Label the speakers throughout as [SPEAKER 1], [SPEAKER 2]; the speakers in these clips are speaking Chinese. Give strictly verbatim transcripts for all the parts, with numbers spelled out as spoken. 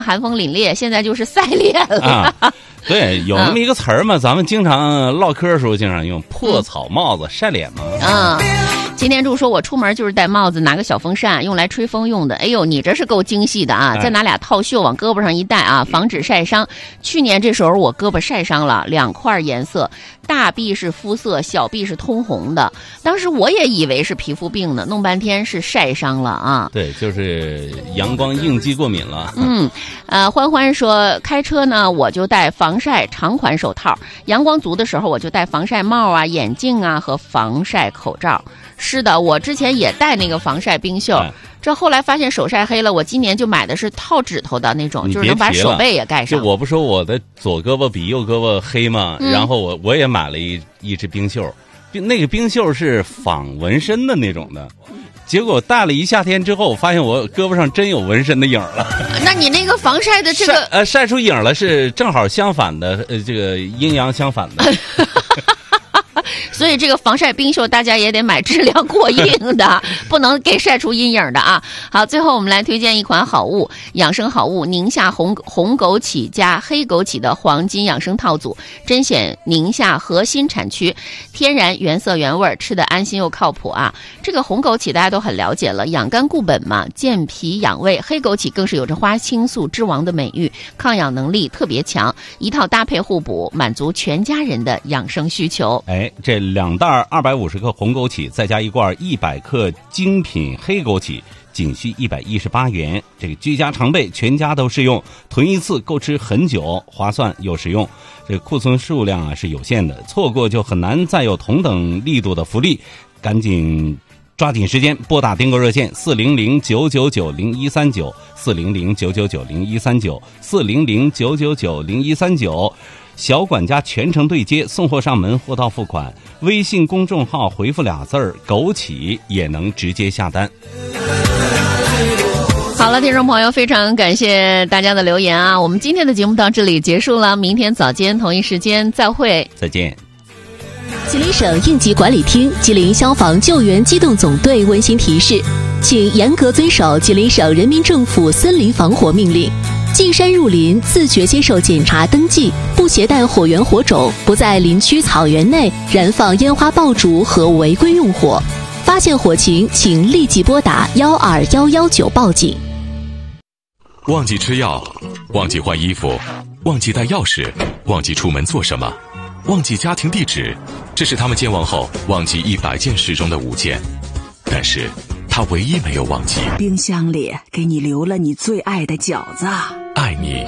[SPEAKER 1] 寒风凛冽，现在就是晒裂了。
[SPEAKER 2] 啊，对，有那么一个词儿嘛，嗯、咱们经常唠嗑的时候经常用“破草帽子晒脸”嘛。
[SPEAKER 1] 嗯。擎天柱说：“我出门就是戴帽子，拿个小风扇，用来吹风用的。哎呦，你这是够精细的啊！再拿俩套袖往胳膊上一戴啊，防止晒伤。去年这时候我胳膊晒伤了，两块颜色，大臂是肤色，小臂是通红的。当时我也以为是皮肤病呢，弄半天是晒伤了啊。
[SPEAKER 2] 对，就是阳光应激过敏了。
[SPEAKER 1] 嗯，呃，欢欢说，开车呢我就戴防晒长款手套，阳光足的时候我就戴防晒帽啊、眼镜啊和防晒口罩。”是的，我之前也戴那个防晒冰袖，哎、这后来发现手晒黑了，我今年就买的是套指头的那种，就是能把手背也盖上。
[SPEAKER 2] 就我不说我的左胳膊比右胳膊黑吗？嗯、然后我我也买了一一只冰袖，那个冰袖是仿纹身的那种的，结果戴了一夏天之后，我发现我胳膊上真有纹身的影了。
[SPEAKER 1] 那你那个防晒的这个
[SPEAKER 2] 晒呃晒出影了，是正好相反的，呃这个阴阳相反的。
[SPEAKER 1] 所以这个防晒冰袖大家也得买质量过硬的，不能给晒出阴影的啊。好，最后我们来推荐一款好物，养生好物宁夏红红枸杞加黑枸杞的黄金养生套组，甄选宁夏核心产区，天然原色原味，吃得安心又靠谱啊。这个红枸杞大家都很了解了，养肝固本嘛，健脾养胃，黑枸杞更是有着花青素之王的美誉，抗氧能力特别强，一套搭配互补，满足全家人的养生需求。
[SPEAKER 2] 哎，这两袋二百五十克红枸杞，再加一罐一百克精品黑枸杞，仅需一百一十八元。这个居家常备，全家都适用，囤一次够吃很久，划算又实用。这个库存数量啊是有限的，错过就很难再有同等力度的福利，赶紧抓紧时间拨打订购热线四零零九九九零一三九四零零九九九零一三九四零零九九九零一三九。小管家全程对接，送货上门，货到付款。微信公众号回复俩字儿枸杞也能直接下单。
[SPEAKER 1] 好了，听众朋友，非常感谢大家的留言啊！我们今天的节目到这里结束了，明天早间同一时间再会，
[SPEAKER 2] 再见。
[SPEAKER 3] 吉林省应急管理厅、吉林消防救援机动总队温馨提示，请严格遵守吉林省人民政府森林防火命令。进山入林，自觉接受检查登记，不携带火源火种，不在林区草原内燃放烟花爆竹和违规用火。发现火情，请立即拨打幺二幺幺九报警。
[SPEAKER 4] 忘记吃药，忘记换衣服，忘记带钥匙，忘记出门做什么，忘记家庭地址，这是他们健忘后忘记一百件事中的五件，但是他唯一没有忘记，
[SPEAKER 5] 冰箱里给你留了你最爱的饺子。
[SPEAKER 4] 爱你，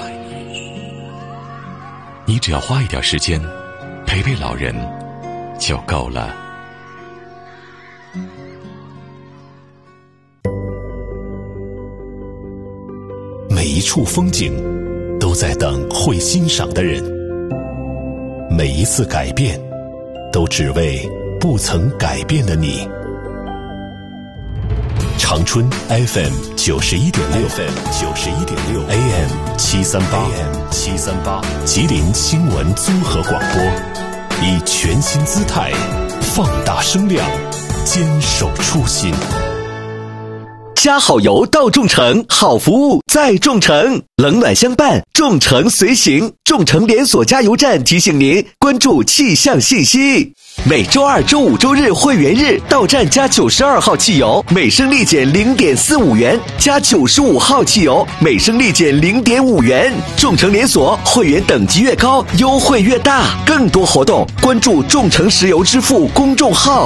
[SPEAKER 4] 你只要花一点时间陪陪老人就够了。
[SPEAKER 6] 每一处风景都在等会欣赏的人，每一次改变都只为不曾改变的你。长春 F M 九十一点六 ，F M 九十一点六 ，A M 七三八 ，A M 七三八，吉林新闻综合广播，以全新姿态放大声量，坚守初心。
[SPEAKER 7] 加好油到众诚，好服务在众诚，冷暖相伴，众诚随行。众诚连锁加油站提醒您关注气象信息。每周二、周五、周日会员日，到站加九十二号汽油，每升立减零点四五元；加九十五号汽油，每升立减零点五元。众诚连锁会员等级越高，优惠越大。更多活动，关注众诚石油支付公众号。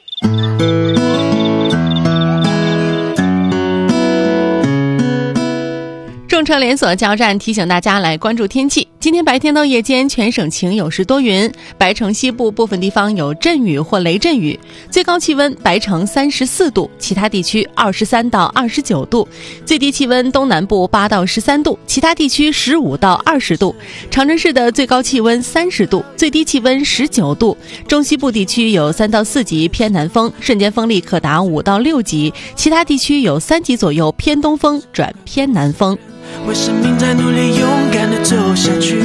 [SPEAKER 1] 众诚连锁加油站提醒大家来关注天气。今天白天到夜间全省晴有时多云，白城西部部分地方有阵雨或雷阵雨，最高气温白城三十四度，其他地区二十三到二十九度，最低气温东南部八到十三度，其他地区十五到二十度。长春市的最高气温三十度，最低气温十九度，中西部地区有三到四级偏南风，瞬间风力可达五到六级，其他地区有三级左右偏东风转偏南风。
[SPEAKER 8] 为生命在努力，勇敢地走下去。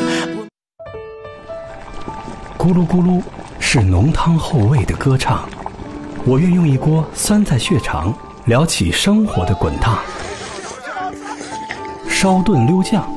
[SPEAKER 9] 咕噜咕噜是浓汤后味的歌唱，我愿用一锅酸菜血肠聊起生活的滚烫。烧炖溜酱